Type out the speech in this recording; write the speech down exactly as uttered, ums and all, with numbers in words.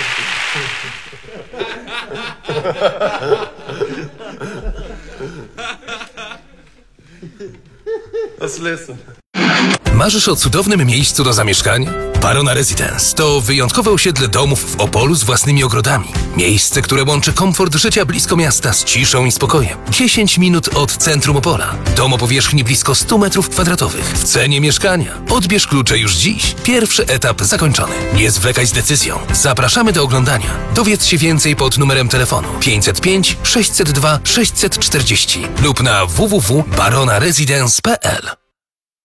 Let's listen. Marzysz o cudownym miejscu do zamieszkania? Barona Residence to wyjątkowe osiedle domów w Opolu z własnymi ogrodami. Miejsce, które łączy komfort życia blisko miasta z ciszą i spokojem. dziesięć minut od centrum Opola. Dom o powierzchni blisko stu metrów kwadratowych. W cenie mieszkania. Odbierz klucze już dziś. Pierwszy etap zakończony. Nie zwlekaj z decyzją. Zapraszamy do oglądania. Dowiedz się więcej pod numerem telefonu pięćset pięć sześćset dwa sześćset czterdzieści lub na w w w kropka barona residence kropka p l.